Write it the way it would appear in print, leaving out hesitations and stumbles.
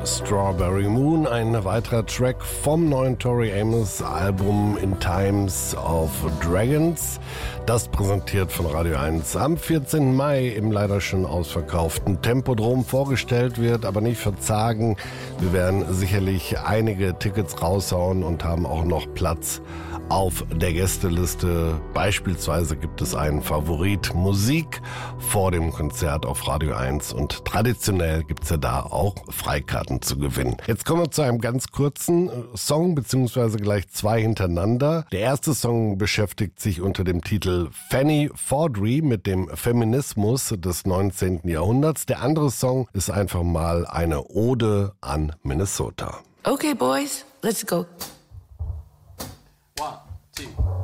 Strawberry Moon, ein weiterer Track vom neuen Tori Amos Album In Times of Dragons. Das präsentiert von Radio 1 am 14. Mai im leider schon ausverkauften Tempodrom vorgestellt wird, aber nicht verzagen. Wir werden sicherlich einige Tickets raushauen und haben auch noch Platz auf der Gästeliste. Beispielsweise gibt es einen Favorit Musik vor dem Konzert auf Radio 1 und traditionell gibt es ja da auch Freikarten zu gewinnen. Jetzt kommen wir zu einem ganz kurzen Song, beziehungsweise gleich zwei hintereinander. Der erste Song beschäftigt sich unter dem Titel Fanny Fordry mit dem Feminismus des 19. Jahrhunderts. Der andere Song ist einfach mal eine Ode an Minnesota. Okay, boys, let's go. 1, 2